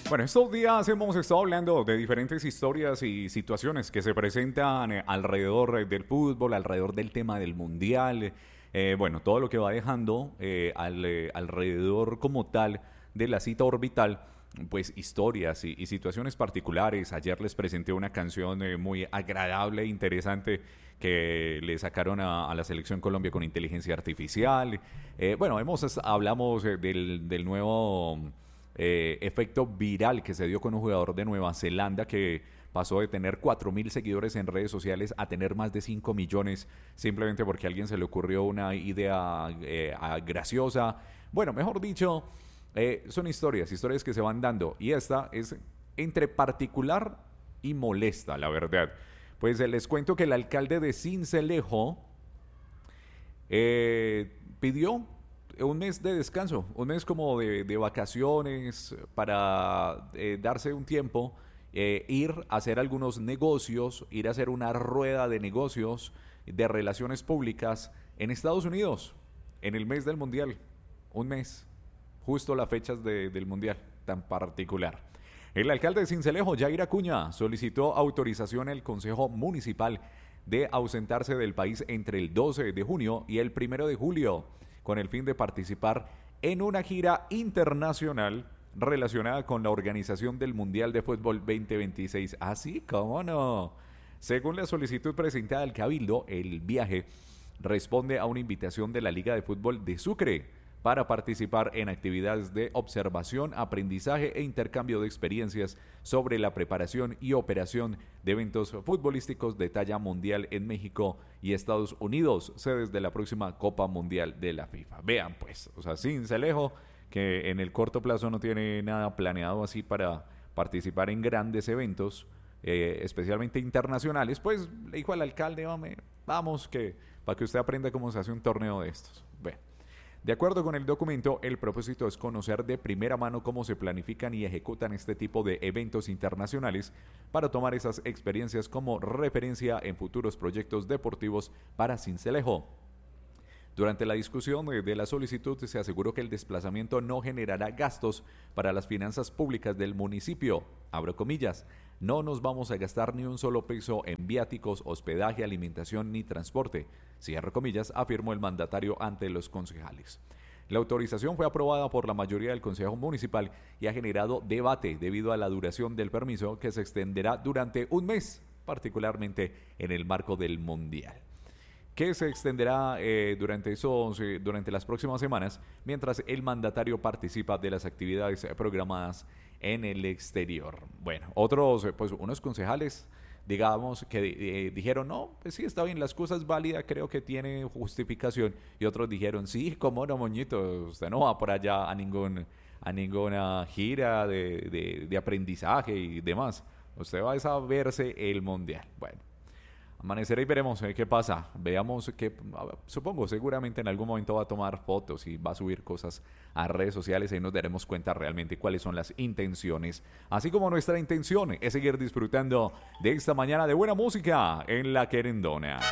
Bueno, estos días hemos estado hablando de diferentes historias y situaciones que se presentan alrededor del fútbol, alrededor del tema del mundial, bueno, todo lo que va dejando alrededor como tal de la cita orbital, pues historias y situaciones particulares. Ayer les presenté una canción muy agradable e interesante que le sacaron a la selección Colombia con inteligencia artificial. Bueno, hablamos del nuevo efecto viral que se dio con un jugador de Nueva Zelanda que pasó de tener 4.000 seguidores en redes sociales a tener más de 5 millones simplemente porque a alguien se le ocurrió una idea graciosa. Bueno, mejor dicho, son historias que se van dando y esta es entre particular y molesta, la verdad. Pues les cuento que el alcalde de Sincelejo pidió un mes de descanso, un mes como de vacaciones para darse un tiempo, ir a hacer algunos negocios, ir a hacer una rueda de negocios, de relaciones públicas en Estados Unidos, en el mes del Mundial, un mes, justo las fechas del Mundial tan particular. El alcalde de Sincelejo, Jair Acuña, solicitó autorización al Consejo Municipal de ausentarse del país entre el 12 de junio y el 1 de julio, con el fin de participar en una gira internacional relacionada con la organización del Mundial de Fútbol 2026. Así, ¿cómo no? Según la solicitud presentada al Cabildo, el viaje responde a una invitación de la Liga de Fútbol de Sucre para participar en actividades de observación, aprendizaje e intercambio de experiencias sobre la preparación y operación de eventos futbolísticos de talla mundial en México y Estados Unidos, sedes de la próxima Copa Mundial de la FIFA. Vean pues, o sea, Sincelejo, que en el corto plazo no tiene nada planeado así para participar en grandes eventos, especialmente internacionales, pues le dijo al alcalde, vamos, que para que usted aprenda cómo se hace un torneo de estos. Bueno. De acuerdo con el documento, el propósito es conocer de primera mano cómo se planifican y ejecutan este tipo de eventos internacionales para tomar esas experiencias como referencia en futuros proyectos deportivos para Sincelejo. Durante la discusión de la solicitud se aseguró que el desplazamiento no generará gastos para las finanzas públicas del municipio. Abro comillas, no nos vamos a gastar ni un solo peso en viáticos, hospedaje, alimentación ni transporte. Cierro comillas, afirmó el mandatario ante los concejales. La autorización fue aprobada por la mayoría del Consejo Municipal y ha generado debate debido a la duración del permiso que se extenderá durante un mes, particularmente en el marco del Mundial, que se extenderá durante las próximas semanas, mientras el mandatario participa de las actividades programadas en el exterior. Bueno, unos concejales, digamos, que dijeron, no, pues sí, está bien, la excusa es válida, creo que tiene justificación, y otros dijeron, sí, cómo no, moñito, usted no va por allá a ninguna gira de aprendizaje y demás, usted va a verse el Mundial. Bueno. Amanecerá y veremos qué pasa. Veamos que, supongo, seguramente en algún momento va a tomar fotos y va a subir cosas a redes sociales y nos daremos cuenta realmente cuáles son las intenciones. Así como nuestra intención es seguir disfrutando de esta mañana de buena música en La Querendona.